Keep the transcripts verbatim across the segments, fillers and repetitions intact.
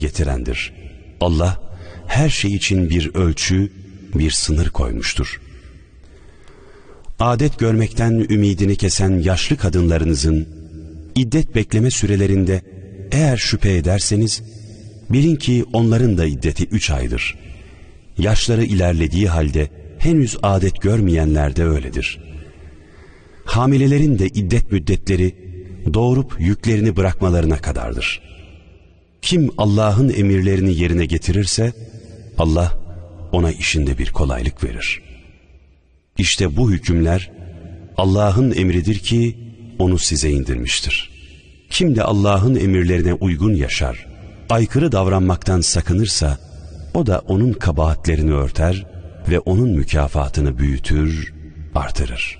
getirendir. Allah her şey için bir ölçü, bir sınır koymuştur. Adet görmekten ümidini kesen yaşlı kadınlarınızın iddet bekleme sürelerinde eğer şüphe ederseniz, bilin ki onların da iddeti üç aydır. Yaşları ilerlediği halde henüz adet görmeyenler de öyledir. Hamilelerin de iddet müddetleri doğurup yüklerini bırakmalarına kadardır. Kim Allah'ın emirlerini yerine getirirse Allah ona işinde bir kolaylık verir. İşte bu hükümler Allah'ın emridir ki onu size indirmiştir. Kim de Allah'ın emirlerine uygun yaşar, aykırı davranmaktan sakınırsa o da onun kabahatlerini örter ve onun mükafatını büyütür, artırır.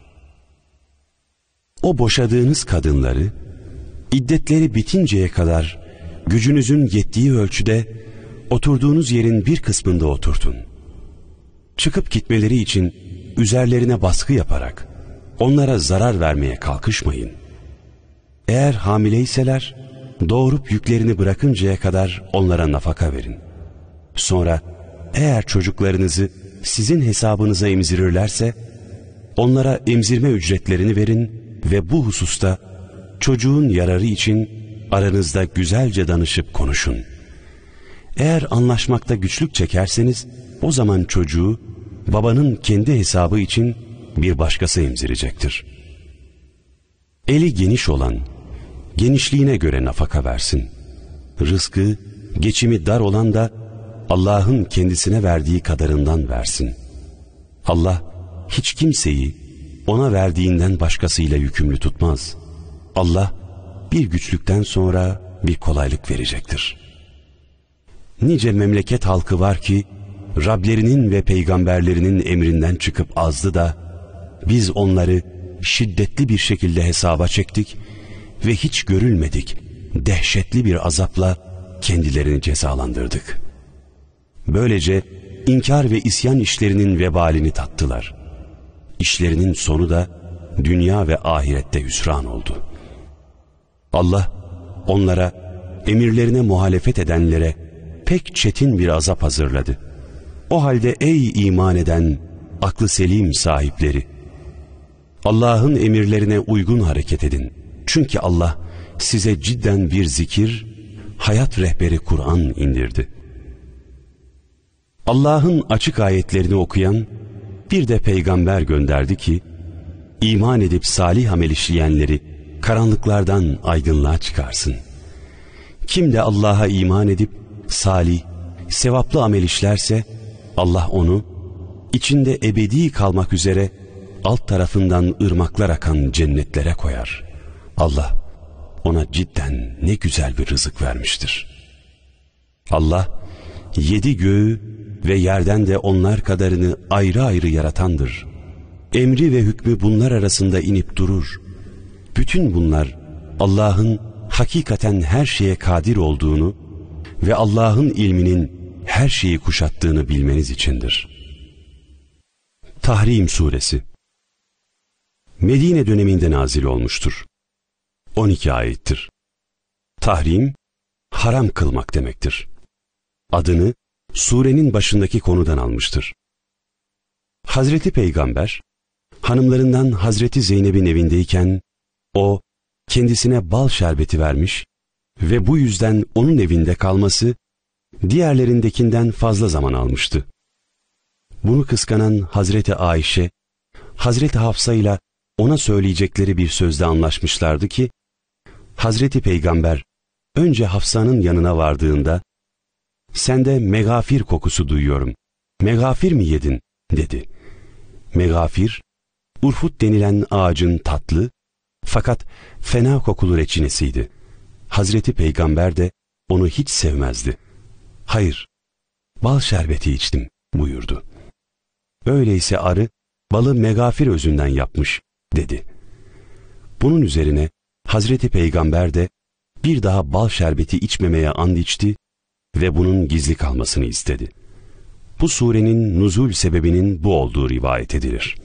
O boşadığınız kadınları iddetleri bitinceye kadar gücünüzün yettiği ölçüde oturduğunuz yerin bir kısmında oturtun. Çıkıp gitmeleri için üzerlerine baskı yaparak onlara zarar vermeye kalkışmayın. Eğer hamileyseler doğurup yüklerini bırakıncaya kadar onlara nafaka verin. Sonra eğer çocuklarınızı sizin hesabınıza emzirirlerse onlara emzirme ücretlerini verin ve bu hususta çocuğun yararı için aranızda güzelce danışıp konuşun. Eğer anlaşmakta güçlük çekerseniz o zaman çocuğu babanın kendi hesabı için bir başkası emzirecektir. Eli geniş olan genişliğine göre nafaka versin. Rızkı, geçimi dar olan da Allah'ın kendisine verdiği kadarından versin. Allah hiç kimseyi ona verdiğinden başkasıyla yükümlü tutmaz. Allah bir güçlükten sonra bir kolaylık verecektir. Nice memleket halkı var ki Rablerinin ve peygamberlerinin emrinden çıkıp azdı da biz onları şiddetli bir şekilde hesaba çektik ve hiç görülmedik dehşetli bir azapla kendilerini cezalandırdık. Böylece inkar ve isyan işlerinin vebalini tattılar. İşlerinin sonu da dünya ve ahirette hüsran oldu. Allah onlara, emirlerine muhalefet edenlere pek çetin bir azap hazırladı. O halde ey iman eden aklı selim sahipleri, Allah'ın emirlerine uygun hareket edin. Çünkü Allah size cidden bir zikir, hayat rehberi Kur'an indirdi. Allah'ın açık ayetlerini okuyan bir de peygamber gönderdi ki, iman edip salih amel işleyenleri karanlıklardan aydınlığa çıkarsın. Kim de Allah'a iman edip salih, sevaplı amel işlerse, Allah onu içinde ebedi kalmak üzere alt tarafından ırmaklar akan cennetlere koyar. Allah ona cidden ne güzel bir rızık vermiştir. Allah yedi göğü ve yerden de onlar kadarını ayrı ayrı yaratandır. Emri ve hükmü bunlar arasında inip durur. Bütün bunlar Allah'ın hakikaten her şeye kadir olduğunu ve Allah'ın ilminin her şeyi kuşattığını bilmeniz içindir. Tahrim Suresi Medine döneminde nazil olmuştur. on iki ayettir. Tahrim, haram kılmak demektir. Adını surenin başındaki konudan almıştır. Hazreti Peygamber, hanımlarından Hazreti Zeynep'in evindeyken, o, kendisine bal şerbeti vermiş ve bu yüzden onun evinde kalması, diğerlerindekinden fazla zaman almıştı. Bunu kıskanan Hazreti Ayşe, Hazreti Hafsa ile ona söyleyecekleri bir sözde anlaşmışlardı ki, Hazreti Peygamber önce Hafsa'nın yanına vardığında, sende megafir kokusu duyuyorum, megafir mi yedin dedi. Megafir, urfut denilen ağacın tatlı fakat fena kokulu reçinesiydi. Hazreti Peygamber de onu hiç sevmezdi. Hayır, bal şerbeti içtim buyurdu. Öyleyse arı balı megafir özünden yapmış dedi. Bunun üzerine Hazreti Peygamber de bir daha bal şerbeti içmemeye and içti ve bunun gizli kalmasını istedi. Bu surenin nuzul sebebinin bu olduğu rivayet edilir.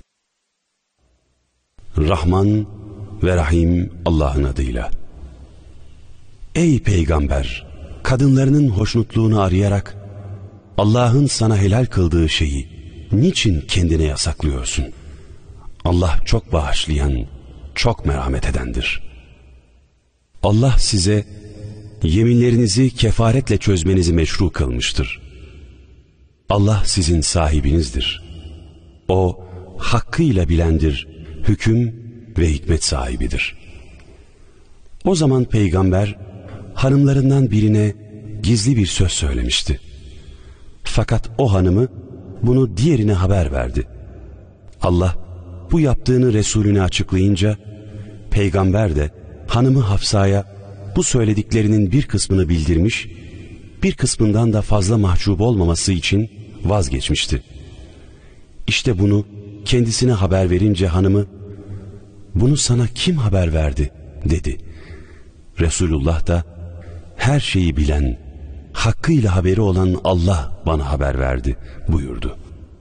Rahman ve Rahim Allah'ın adıyla. Ey Peygamber! kadınlarının hoşnutluğunu arayarak Allah'ın sana helal kıldığı şeyi niçin kendine yasaklıyorsun? Allah çok bağışlayan, çok merhamet edendir. Allah size yeminlerinizi kefaretle çözmenizi meşru kılmıştır. Allah sizin sahibinizdir. O hakkıyla bilendir, hüküm ve hikmet sahibidir. O zaman peygamber hanımlarından birine gizli bir söz söylemişti. Fakat o hanımı bunu diğerine haber verdi. Allah bu yaptığını Resulüne açıklayınca peygamber de hanımı Hafsa'ya bu söylediklerinin bir kısmını bildirmiş, bir kısmından da fazla mahcup olmaması için vazgeçmişti. İşte bunu kendisine haber verince hanımı, "Bunu sana kim haber verdi?" dedi. Resulullah da, "Her şeyi bilen, hakkıyla haberi olan Allah bana haber verdi" buyurdu.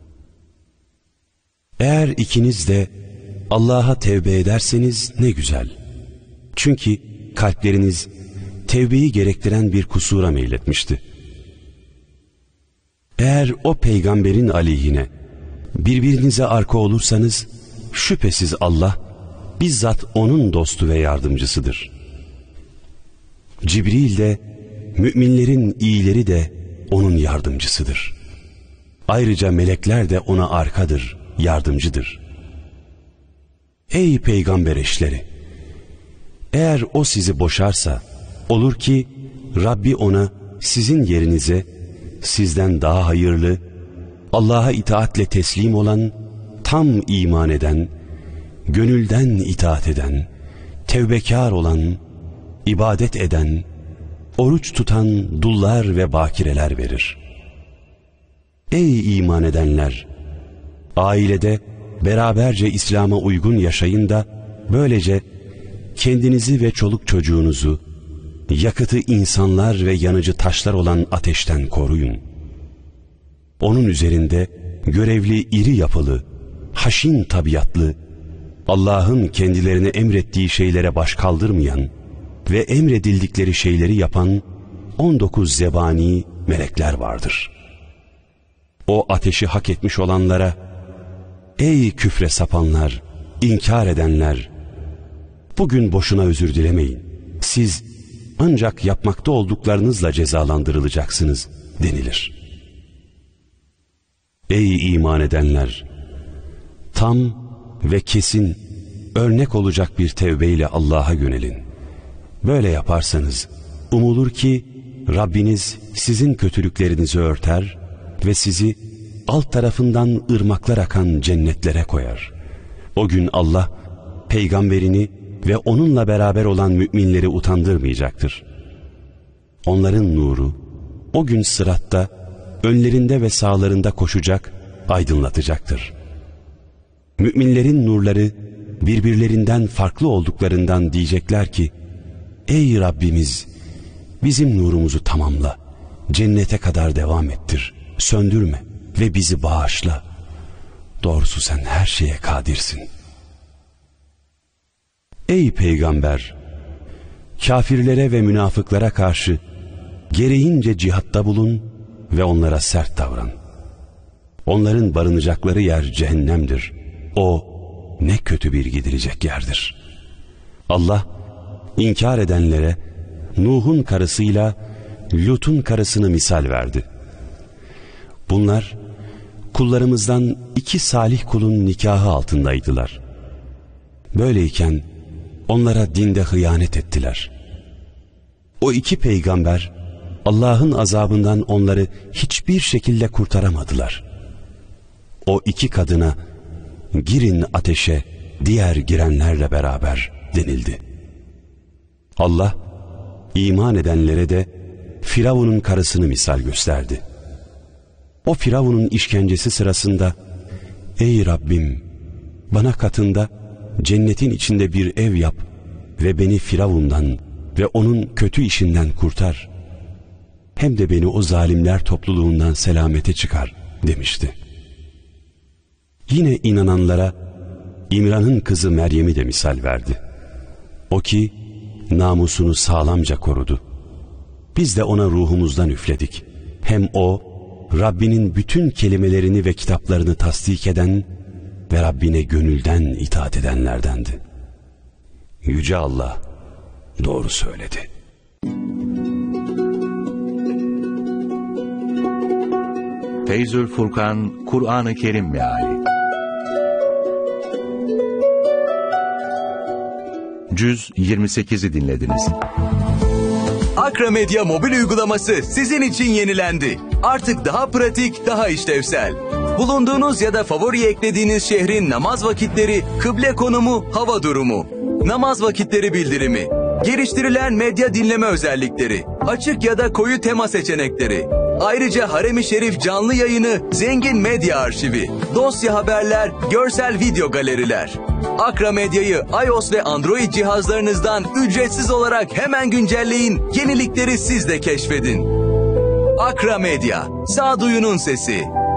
Eğer ikiniz de Allah'a tevbe ederseniz ne güzel. Çünkü kalpleriniz tevbeyi gerektiren bir kusura meyletmişti. Eğer o peygamberin aleyhine birbirinize arka olursanız, şüphesiz Allah bizzat onun dostu ve yardımcısıdır. Cibril de, müminlerin iyileri de onun yardımcısıdır. Ayrıca melekler de ona arkadır, yardımcıdır. Ey peygamber eşleri! Eğer o sizi boşarsa, olur ki Rabbi ona sizin yerinize sizden daha hayırlı, Allah'a itaatle teslim olan, tam iman eden, gönülden itaat eden, tevbekar olan, ibadet eden, oruç tutan dullar ve bakireler verir. Ey iman edenler! Ailede beraberce İslam'a uygun yaşayın da böylece kendinizi ve çoluk çocuğunuzu yakıtı insanlar ve yanıcı taşlar olan ateşten koruyun. Onun üzerinde görevli iri yapılı, haşin tabiatlı, Allah'ın kendilerine emrettiği şeylere baş kaldırmayan ve emredildikleri şeyleri yapan on dokuz zebani melekler vardır. O ateşi hak etmiş olanlara, ey küfre sapanlar, inkar edenler, bugün boşuna özür dilemeyin. Siz ancak yapmakta olduklarınızla cezalandırılacaksınız denilir. Ey iman edenler! Tam ve kesin örnek olacak bir tevbeyle Allah'a yönelin. Böyle yaparsanız umulur ki Rabbiniz sizin kötülüklerinizi örter ve sizi alt tarafından ırmaklar akan cennetlere koyar. O gün Allah peygamberini ve onunla beraber olan müminleri utandırmayacaktır. Onların nuru o gün sıratta önlerinde ve sağlarında koşacak, aydınlatacaktır. Müminlerin nurları birbirlerinden farklı olduklarından diyecekler ki, ey Rabbimiz, bizim nurumuzu tamamla, cennete kadar devam ettir, söndürme ve bizi bağışla. Doğrusu sen her şeye kadirsin. Ey peygamber! Kafirlere ve münafıklara karşı gereğince cihatta bulun ve onlara sert davran. Onların barınacakları yer cehennemdir. O ne kötü bir gidilecek yerdir. Allah inkar edenlere Nuh'un karısıyla Lut'un karısını misal verdi. Bunlar kullarımızdan iki salih kulun nikahı altındaydılar. Böyleyken onlara dinde hıyanet ettiler. O iki peygamber Allah'ın azabından onları hiçbir şekilde kurtaramadılar. O iki kadına girin ateşe diğer girenlerle beraber denildi. Allah iman edenlere de Firavun'un karısını misal gösterdi. O Firavun'un işkencesi sırasında, ey Rabbim, bana katında cennetin içinde bir ev yap ve beni Firavun'dan ve onun kötü işinden kurtar. Hem de beni o zalimler topluluğundan selamete çıkar demişti. Yine inananlara İmran'ın kızı Meryem'i de misal verdi. O ki namusunu sağlamca korudu. biz de ona ruhumuzdan üfledik. Hem o, Rabbinin bütün kelimelerini ve kitaplarını tasdik eden ve Rabbine gönülden itaat edenlerdendi. Yüce Allah doğru söyledi. Feyzül Furkan, Kur'an-ı Kerim Meali Cüz yirmi sekizi dinlediniz. Akra Medya mobil uygulaması sizin için yenilendi. Artık daha pratik, daha işlevsel. Bulunduğunuz ya da favori eklediğiniz şehrin namaz vakitleri, kıble konumu, hava durumu, namaz vakitleri bildirimi, geliştirilen medya dinleme özellikleri, açık ya da koyu tema seçenekleri, ayrıca Harem-i Şerif canlı yayını, zengin medya arşivi, dosya haberler, görsel video galeriler. Akra Medya'yı iOS ve Android cihazlarınızdan ücretsiz olarak hemen güncelleyin, yenilikleri siz de keşfedin. Akra Medya, sağduyunun sesi.